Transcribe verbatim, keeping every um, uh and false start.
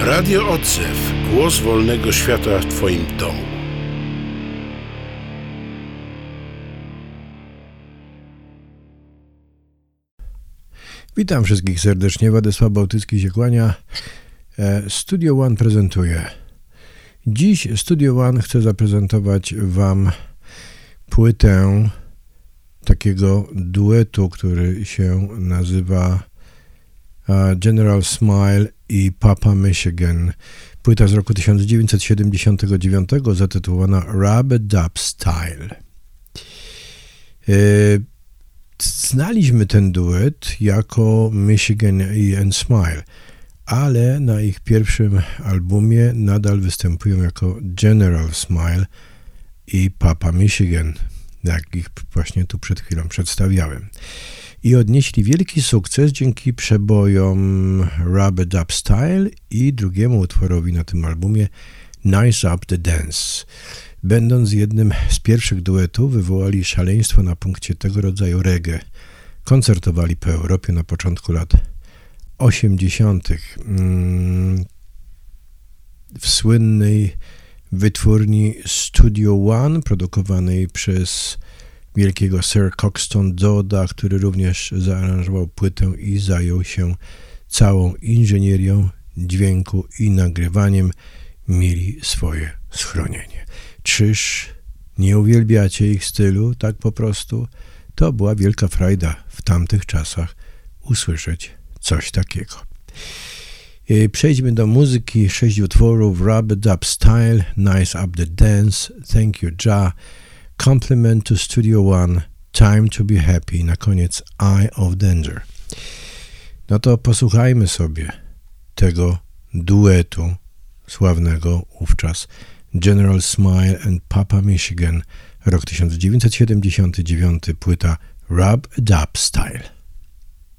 Radio Odzew. Głos wolnego świata w Twoim domu. Witam wszystkich serdecznie. Władysław Bałtycki się kłania. Studio One prezentuje. Dziś Studio One chce zaprezentować Wam płytę takiego duetu, który się nazywa General Smile i Papa Michigan. Płyta z roku tysiąc dziewięćset siedemdziesiątego dziewiątego zatytułowana Rub-a-Dub Style. Znaliśmy ten duet jako Michigan and Smile, ale na ich pierwszym albumie nadal występują jako General Smile i Papa Michigan, jak ich właśnie tu przed chwilą przedstawiałem. I odnieśli wielki sukces dzięki przebojom Rub-a-Dub Style i drugiemu utworowi na tym albumie Nice Up the Dance. Będąc jednym z pierwszych duetów, wywołali szaleństwo na punkcie tego rodzaju reggae. Koncertowali po Europie na początku lat osiemdziesiątych. W słynnej wytwórni Studio One, produkowanej przez wielkiego Sir Coxsone Dodda, który również zaaranżował płytę i zajął się całą inżynierią dźwięku i nagrywaniem, mieli swoje schronienie. Czyż nie uwielbiacie ich stylu tak po prostu? To była wielka frajda w tamtych czasach usłyszeć coś takiego. Przejdźmy do muzyki. Sześć utworów: Rub-a-Dub Style, Nice Up the Dance, Thank You Jah, Compliment to Studio One, Time to Be Happy, na koniec Eye of Danger. No to posłuchajmy sobie tego duetu sławnego wówczas General Smile and Papa Michigan, rok tysiąc dziewięćset siedemdziesiąty dziewiąty, płyta Rub-a-Dub Style.